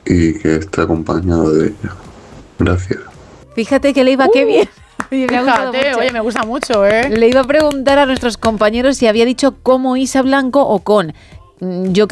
y que esté acompañado de ella. Gracias. Fíjate que le iba qué bien. Oye, me ha gustado Fíjate, mucho. oye, me gusta mucho, ¿eh? Le iba a preguntar a nuestros compañeros si había dicho como Isa Blanco o con. Yo